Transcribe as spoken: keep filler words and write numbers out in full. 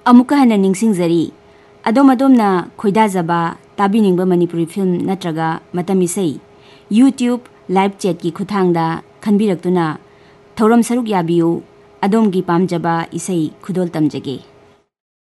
अमुक हन निंगसिंगजरी अदोम अदोमना खोइदाजबा ताबिनिंगबा मणिपुरी फिल्म नत्रगा मतम इसई यूट्यूब लाइव चैट की खुथांगदा खनबिरक्तुना थौरम सरुक याबियु अदोम की पामजबा इसई खुदोल तमजगे।